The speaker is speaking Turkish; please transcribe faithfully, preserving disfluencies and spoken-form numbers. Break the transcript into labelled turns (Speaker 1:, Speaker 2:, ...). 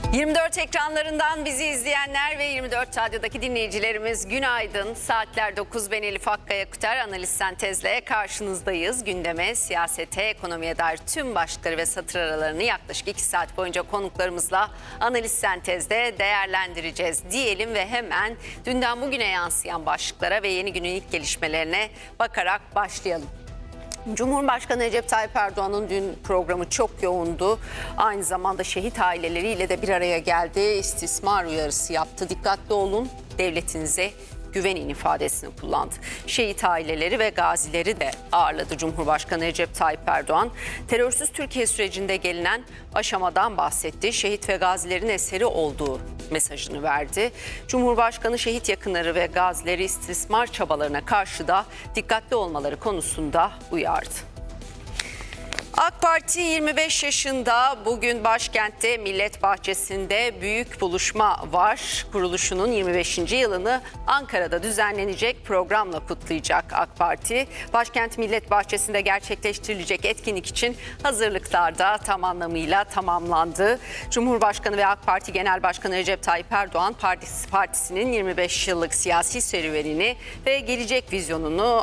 Speaker 1: yirmi dört ekranlarından bizi izleyenler ve yirmi dört Radyo'daki dinleyicilerimiz günaydın. Saatler dokuz, ben Elif Akkaya Kuter, Analiz Sentez'le karşınızdayız. Gündeme, siyasete, ekonomiye dair tüm başlıkları ve satır aralarını yaklaşık iki saat boyunca konuklarımızla Analiz Sentez'de değerlendireceğiz diyelim ve hemen dünden bugüne yansıyan başlıklara ve yeni günün ilk gelişmelerine bakarak başlayalım. Cumhurbaşkanı Recep Tayyip Erdoğan'ın dün programı çok yoğundu. Aynı zamanda şehit aileleriyle de bir araya geldi. İstismar uyarısı yaptı. Dikkatli olun, devletinize güvenin ifadesini kullandı. Şehit aileleri ve gazileri de ağırladı Cumhurbaşkanı Recep Tayyip Erdoğan. Terörsüz Türkiye sürecinde gelinen aşamadan bahsetti. Şehit ve gazilerin eseri olduğu mesajını verdi. Cumhurbaşkanı şehit yakınları ve gazileri istismar çabalarına karşı da dikkatli olmaları konusunda uyardı. AK Parti yirmi beş yaşında, bugün başkentte Millet Bahçesi'nde büyük buluşma var. Kuruluşunun yirmi beşinci yılını Ankara'da düzenlenecek programla kutlayacak AK Parti. Başkent Millet Bahçesi'nde gerçekleştirilecek etkinlik için hazırlıklar da tam anlamıyla tamamlandı. Cumhurbaşkanı ve AK Parti Genel Başkanı Recep Tayyip Erdoğan partisi, partisinin yirmi beş yıllık siyasi serüvenini ve gelecek vizyonunu